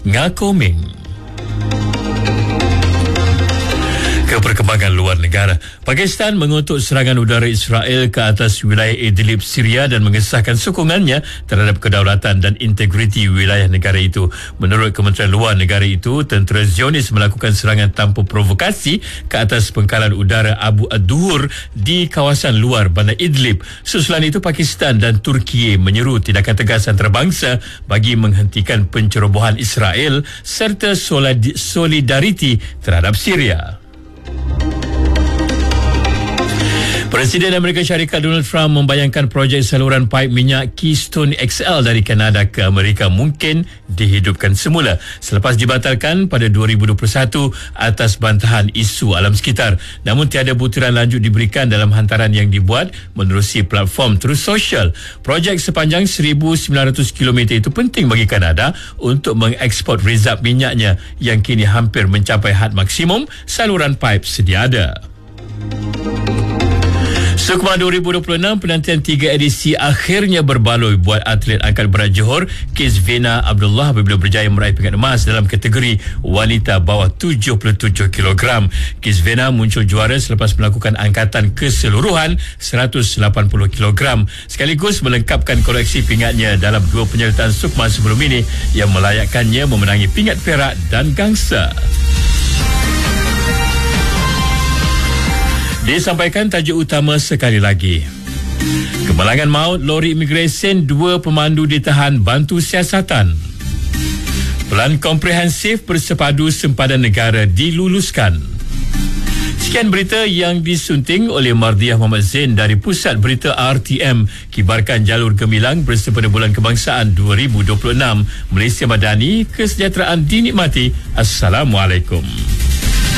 Ngakoming. Ke perkembangan luar negara, Pakistan mengutuk serangan udara Israel ke atas wilayah Idlib, Syria dan mengesahkan sokongannya terhadap kedaulatan dan integriti wilayah negara itu. Menurut Kementerian Luar Negara itu, tentera Zionis melakukan serangan tanpa provokasi ke atas pangkalan udara Abu ad-Duhur di kawasan luar bandar Idlib. Susulan itu, Pakistan dan Turki menyeru tindakan tegas antarabangsa bagi menghentikan pencerobohan Israel serta solidariti terhadap Syria. Presiden Amerika Syarikat Donald Trump membayangkan projek saluran paip minyak Keystone XL dari Kanada ke Amerika mungkin dihidupkan semula selepas dibatalkan pada 2021 atas bantahan isu alam sekitar. Namun tiada butiran lanjut diberikan dalam hantaran yang dibuat menerusi platform Truth Social. Projek sepanjang 1,900 km itu penting bagi Kanada untuk mengeksport rezerv minyaknya yang kini hampir mencapai had maksimum saluran paip sedia ada. Sukma 2026 penantian 3 edisi akhirnya berbaloi buat atlet angkat berat Johor Kizvena Abdullah apabila berjaya meraih pingat emas dalam kategori wanita bawah 77 kg. Kizvena muncul juara selepas melakukan angkatan keseluruhan 180 kg sekaligus melengkapkan koleksi pingatnya dalam 2 penyertaan Sukma sebelum ini yang melayakkannya memenangi pingat perak dan gangsa. Disampaikan tajuk utama sekali lagi. Kemalangan maut lori imigresen, 2 pemandu ditahan bantu siasatan. Pelan komprehensif bersepadu sempadan negara diluluskan. Sekian berita yang disunting oleh Mardiah Muhammad Zain dari Pusat Berita RTM. Kibarkan jalur gemilang bersama Bulan Kebangsaan 2026. Malaysia Madani, kesejahteraan dinikmati. Assalamualaikum.